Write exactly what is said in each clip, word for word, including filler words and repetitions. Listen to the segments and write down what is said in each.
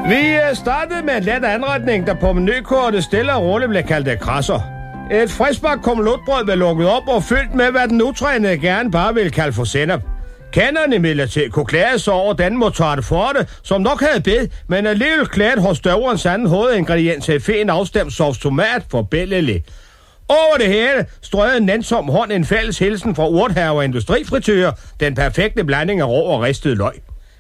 Vi startede med en let anretning, der på menukortet stille og roligt blev kaldt et krasser. Et friskbagt kummelotbrød blev lukket op og fyldt med, hvad den utrænede gerne bare ville kalde for sennep. Kenderne imidlertid kunne klage sig over den motarte for det, som nok havde bedt, men alligevel klaget hos døverens anden hovedingrediens til fin afstemt sovs tomat for bælgelig. Over det hele strøede en nænsom hånd en fælles hilsen fra Urthave og Industrifrityre, den perfekte blanding af rå og ristet løg.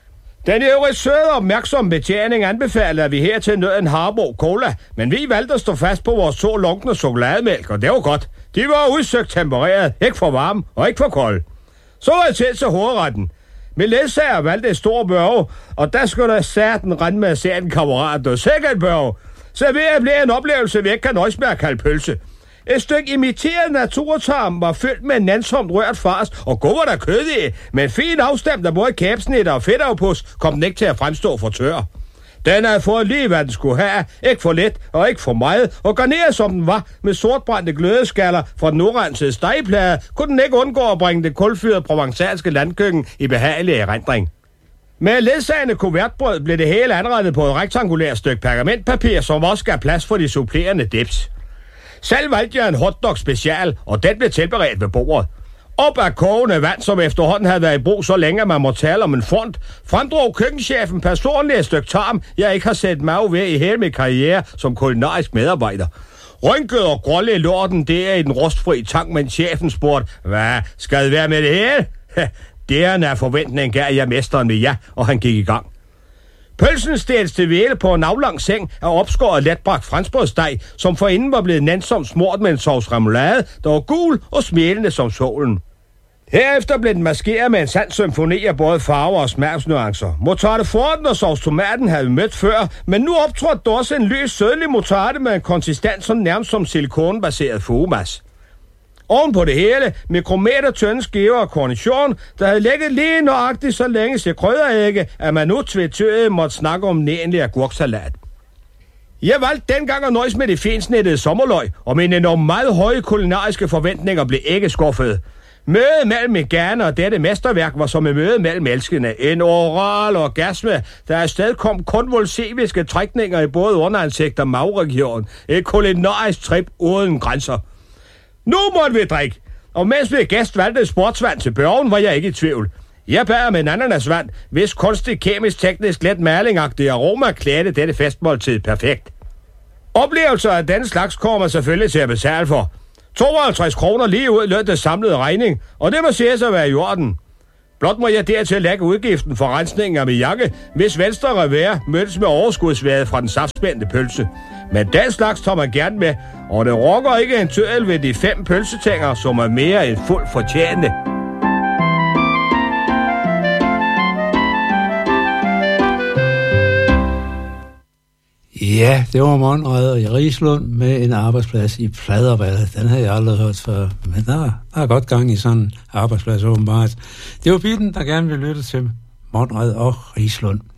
Den øvrigt søde og opmærksomme betjening anbefalede, at vi hertil nød en Harbo Cola, men vi valgte at stå fast på vores to lunkne chokolademælk, og det var godt. De var udsøgt tempereret, ikke for varme og ikke for kold. Så var jeg til til hovedretten. Min ledsager valgte et stort børge, og der skulle der særten rende med at se en kammerat, og sikkert børge. Serveret blev en oplevelse, vi ikke kan nøjes med at kalde pølse. Et stykke imiteret naturtarm var fyldt med nænsomt rørt fars, og god var der kød i, men fin afstemt af både kæbsnit og fedtafpus kom den ikke til at fremstå for tør. Den havde fået lige, hvad den skulle have, ikke for lidt og ikke for meget, og garneret som den var med sortbrændte glødeskaller fra den urensede stegeplade, kunne den ikke undgå at bringe det kulfyrede provençalske landkøkken i behagelig erindring. Med ledsagende kuvertbrød blev det hele anrettet på et rektangulært stykke pergamentpapir, som også gav plads for de supplerende dips. Selv valgte jeg en hotdog special, og den blev tilberedt ved bordet. Op af kogende vand, som efterhånden havde været i brug så længe, at man må tale om en fond, fremdrog køkkenchefen personligt et stykke tarm, jeg ikke har set mig ved i hele min karriere som kulinarisk medarbejder. Rynket og grålig i lorten der i den rustfri tank, men chefen spurgte, hvad skal det være med det hele? Det er en forventning, gav jeg mesteren med ja, og han gik i gang. Pølsen stæltes til væle på en aflang seng af opskåret letbragt franskbrødsdej, som forinden var blevet nænsomt smurt med en sovs remoulade, der var gul og smælende som solen. Herefter blev den maskeret med en sand symfoni af både farver og smagsnuancer. Moutarde forten og sovs tomaten havde vi mødt før, men nu optrådte der også en lys sødlig moutarde med en konsistens som nærmest som silikonbaseret fumas. Oven på det hele, mikrometer tynde skiver af cornichon, der havde ligget lige nøjagtigt så længe til krydderægge, at man nu tvetydigt måtte snakke om en egentlig agurksalat. Jeg valgte dengang at nøjes med det finsnittede sommerløg, og mine enormt meget høje kulinariske forventninger blev ikke skuffet. Mødet mellem min gerne og dette mesterværk var som et møde mellem elskende. En oral orgasme, der afsted kom konvulsiviske trækninger i både underansigt og magregion. Et kulinarisk trip uden grænser. Nu måtte vi drikke, og mens vi gæst valgte sportsvand til børgen, var jeg ikke i tvivl. Jeg bærer med en ananasvand, hvis kunstig, kemisk, teknisk, let malingagtig aroma klædte dette festmåltid perfekt. Oplevelser af denne slags kommer selvfølgelig til at betale for. tooghalvtreds kroner lige ud lød det samlede regning, og det må siges at være i orden. Blot må jeg dertil lægge udgiften for rensningen af min jakke, hvis venstre revers mødtes med overskudsværet fra den saftspændte pølse. Men den slags tager man gerne med, og det rokker ikke en tødel ved de fem pølsetænger, som er mere end fuldt fortjente. Ja, det var Monrad i Rislund med en arbejdsplads i Pladervad. Den havde jeg aldrig hørt før, men der, der er godt gang i sådan en arbejdsplads åbenbart. Det var Bitten, der gerne ville lytte til Monrad og Rislund.